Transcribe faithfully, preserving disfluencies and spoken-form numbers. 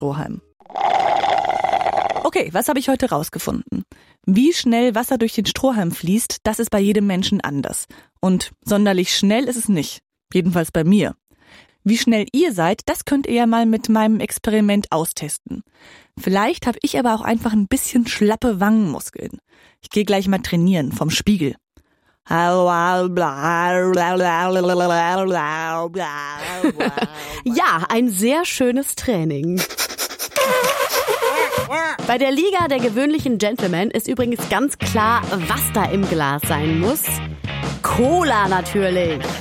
Strohhalm. Okay, was habe ich heute rausgefunden? Wie schnell Wasser durch den Strohhalm fließt, das ist bei jedem Menschen anders. Und sonderlich schnell ist es nicht. Jedenfalls bei mir. Wie schnell ihr seid, das könnt ihr ja mal mit meinem Experiment austesten. Vielleicht habe ich aber auch einfach ein bisschen schlappe Wangenmuskeln. Ich gehe gleich mal trainieren, vom Spiegel. Ja, ein sehr schönes Training. Bei der Liga der gewöhnlichen Gentlemen ist übrigens ganz klar, was da im Glas sein muss. Cola natürlich.